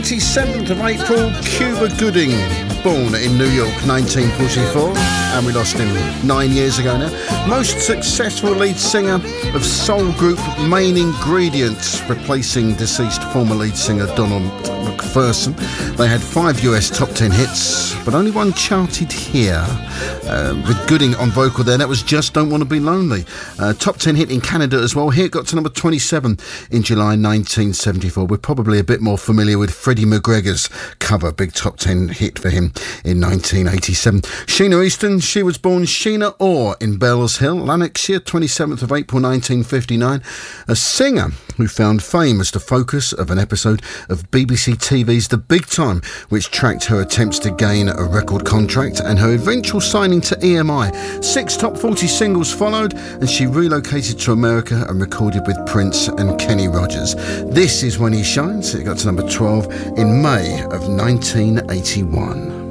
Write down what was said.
27th of April, Cuba Gooding, born in New York, 1944, and we lost him 9 years ago now. Most successful lead singer of soul group Main Ingredients, replacing deceased former lead singer Donald McPherson. They had 5 US top 10 hits, but only one charted here, with Gooding on vocal there. That was Just Don't Want to Be Lonely. Top 10 hit in Canada as well. Here it got to number 27 in July 1974. We're probably a bit more familiar with Freddie McGregor's cover, big top 10 hit for him in 1987. Sheena Easton, she was born Sheena Orr in Bells Hill, Lanarkshire, 27th of April 1959. A singer who found fame as the focus of an episode of BBC TV's The Big Time, which tracked her attempts to gain a record contract and her eventual signing to EMI. 6 top 40 singles followed, and she relocated to America and recorded with Prince and Kenny Rogers. This is When He Shines. It got to number 12 in May of 1981.